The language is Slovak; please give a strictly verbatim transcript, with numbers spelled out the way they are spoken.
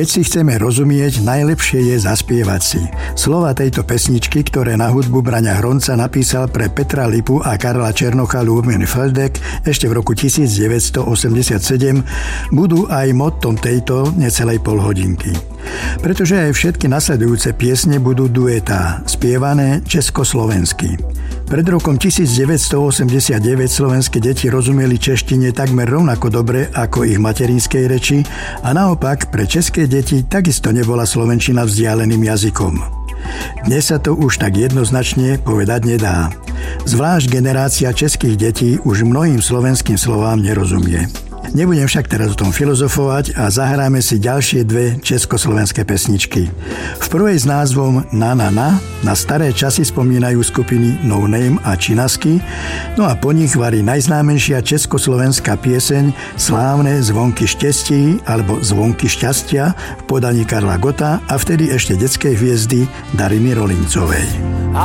Keď si chceme rozumieť, najlepšie je zaspievať si. Slova tejto pesničky, ktoré na hudbu Braňa Hronca napísal pre Petra Lipu a Karla Černocha Ľubomír Feldek ešte v roku devätnásťstoosemdesiatsedem, budú aj mottom tejto necelej polhodinky. Pretože aj všetky nasledujúce piesne budú duetá, spievané československy. Pred rokom devätnásťstoosemdesiatdeväť slovenské deti rozumieli češtine takmer rovnako dobre ako ich materinskej reči a naopak pre české deti takisto nebola slovenčina vzdialeným jazykom. Dnes sa to už tak jednoznačne povedať nedá. Zvlášť generácia českých detí už mnohým slovenským slovám nerozumie. Nebudem však teraz o tom filozofovať a zahráme si ďalšie dve československé pesničky. V prvej s názvom Na na na na staré časy spomínajú skupiny No Name a Činasky, no a po nich varí najznámejšia československá pieseň Slávne zvonky štestí alebo Zvonky šťastia v podaní Karla Gotta a vtedy ešte detskej hviezdy Dariny Rolincovej.